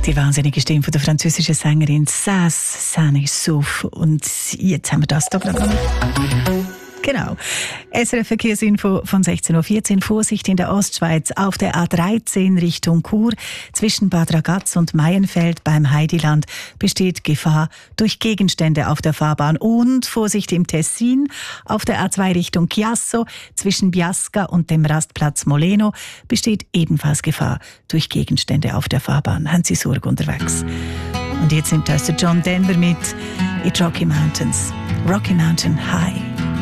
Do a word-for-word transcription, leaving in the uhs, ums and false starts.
Die wahnsinnige Stimme von der französischen Sängerin Sass Sanissouf. Und jetzt haben wir das da gerade noch. Genau. S R F Verkehrsinfo von sechzehn Uhr vierzehn. Vorsicht in der Ostschweiz auf der A dreizehn Richtung Chur. Zwischen Bad Ragaz und Maienfeld beim Heidiland besteht Gefahr durch Gegenstände auf der Fahrbahn. Und Vorsicht im Tessin auf der A zwei Richtung Chiasso. Zwischen Biasca und dem Rastplatz Moleno besteht ebenfalls Gefahr durch Gegenstände auf der Fahrbahn. Haben Sie Sorge unterwegs? Und jetzt nimmt das der John Denver mit It's Rocky Mountains. Rocky Mountain High.